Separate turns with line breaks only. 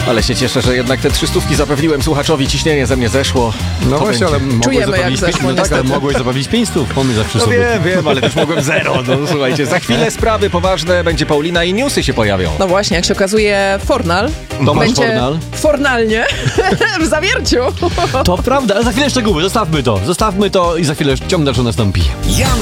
Ale się cieszę, że jednak te 300 zapewniłem słuchaczowi, ciśnienie ze mnie zeszło.
No
To
właśnie,
będzie.
ale mogłeś
Czujemy, jak
zapewnić
zeszło,
no tak, ale
niestety.
mogłeś zapewnić 500, pomysł zawsze
No
sobie.
wiem, ale też mogłem 0. No słuchajcie, za chwilę sprawy poważne, będzie Paulina i newsy się pojawią.
No właśnie, jak się okazuje, Fornal
Tomasz
będzie
Fornal.
fornalnie w zawierciu.
To prawda, ale za chwilę szczegóły, zostawmy to i za chwilę ciąg dalszy nastąpi.
Jan